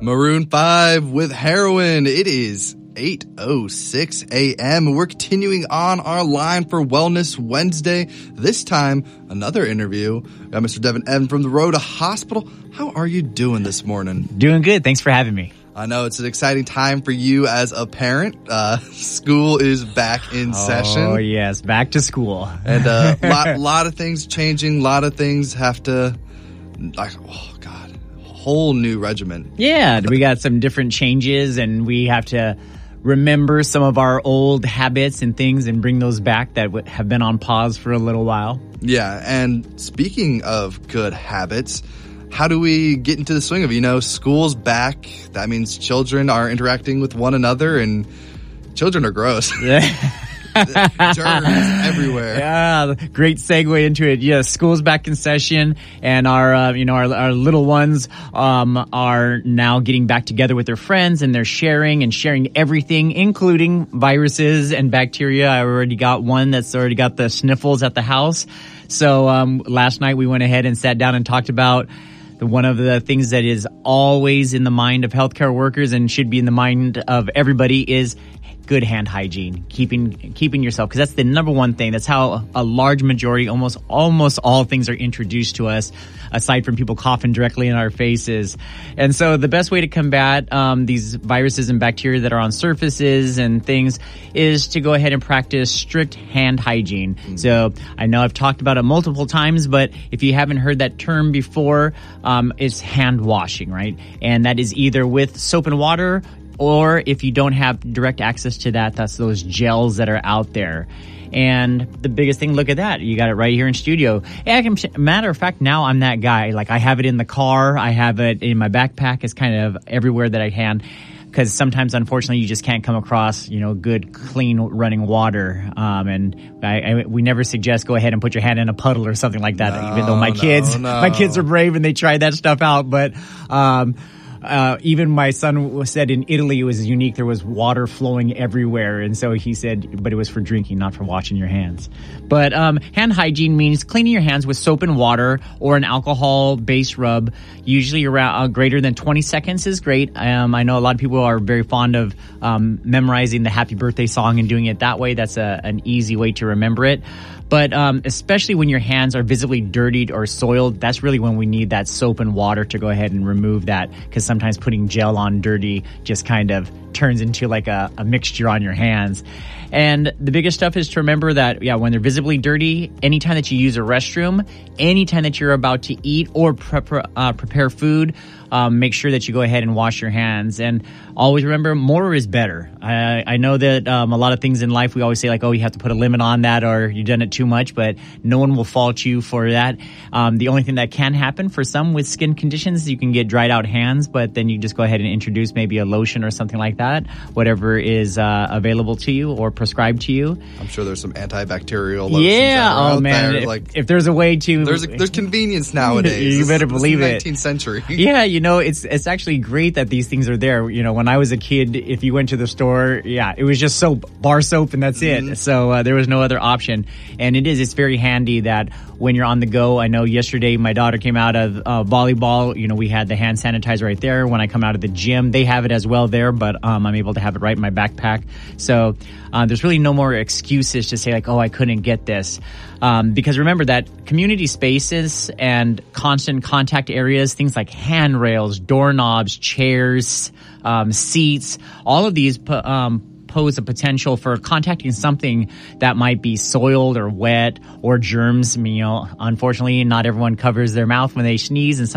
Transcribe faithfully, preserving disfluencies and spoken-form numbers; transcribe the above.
Maroon five with Heroin. It is eight oh six a.m. We're continuing on our line for Wellness Wednesday. This time, another interview. We got Mister Devin Evan from the Rhoda Hospital. How are you doing this morning? Doing good. Thanks for having me. I know it's an exciting time for you as a parent. Uh, school is back in oh, session. Oh, yes. Back to school. And a uh, lot, lot of things changing. A lot of things have to, like, oh, God, whole new regimen. Yeah. We got some different changes, and we have to remember some of our old habits and things and bring those back that w- have been on pause for a little while. Yeah. And speaking of good habits, how do we get into the swing of, you know, school's back? That means children are interacting with one another, and children are gross. Germs everywhere. Yeah, great segue into it. Yes, school's back in session, and our, uh, you know, our, our little ones um, are now getting back together with their friends, and they're sharing and sharing everything, including viruses and bacteria. I already got one that's already got the sniffles at the house. So um, last night we went ahead and sat down and talked about one of the things that is always in the mind of healthcare workers and should be in the mind of everybody is good hand hygiene, keeping keeping yourself, because that's the number one thing. That's how a large majority, almost almost all things are introduced to us, aside from people coughing directly in our faces. And so the best way to combat um, these viruses and bacteria that are on surfaces and things is to go ahead and practice strict hand hygiene. Mm-hmm. So I know I've talked about it multiple times, but if you haven't heard that term before, um, it's hand washing, right? And that is either with soap and water, or if you don't have direct access to that, that's those gels that are out there. And the biggest thing, look at that. You got it right here in studio. And matter of fact, now I'm that guy. Like, I have it in the car. I have it in my backpack. It's kind of everywhere that I can. Because sometimes, unfortunately, you just can't come across, you know, good, clean running water. Um, and I, I, we never suggest go ahead and put your hand in a puddle or something like that. No, even though my no, kids, no. my kids are brave and they try that stuff out. But, um, Uh, even my son said in Italy it was unique. There was water flowing everywhere. And so he said, but it was for drinking, not for washing your hands. But um, hand hygiene means cleaning your hands with soap and water or an alcohol-based rub. Usually around uh, greater than twenty seconds is great. Um, I know a lot of people are very fond of um, memorizing the happy birthday song and doing it that way. That's a, an easy way to remember it. But um, especially when your hands are visibly dirtied or soiled, that's really when we need that soap and water to go ahead and remove that, because sometimes putting gel on dirty just kind of turns into like a, a mixture on your hands. And the biggest stuff is to remember that, yeah, when they're visibly dirty, anytime that you use a restroom, anytime that you're about to eat or prep, uh, prepare food, um, make sure that you go ahead and wash your hands. And always remember, more is better. I, I know that um, a lot of things in life, we always say like, oh, you have to put a limit on that or you've done it too much, but no one will fault you for that. Um, the only thing that can happen for some with skin conditions, you can get dried out hands, but then you just go ahead and introduce maybe a lotion or something like that, whatever is uh, available to you or prescribed to you. I'm sure there's some antibacterial lotions. Yeah, that are oh out man, there. If, like, if there's a way to, there's a, there's convenience nowadays. You better this, believe this is it. nineteenth century. Yeah, you know, it's it's actually great that these things are there. You know, when I was a kid, if you went to the store, yeah, it was just soap, bar soap, and that's mm-hmm. it. So uh, there was no other option. And it is, it's very handy that when you're on the go. I know yesterday my daughter came out of uh, volleyball. You know, we had the hand sanitizer right there. When I come out of the gym, they have it as well there, but um, I'm able to have it right in my backpack. So uh, there's really no more excuses to say like, oh, I couldn't get this. Um, because remember that community spaces and constant contact areas, things like handrails, doorknobs, chairs, um, seats, all of these um, pose a potential for contacting something that might be soiled or wet or germs. You know, unfortunately, not everyone covers their mouth when they sneeze, and some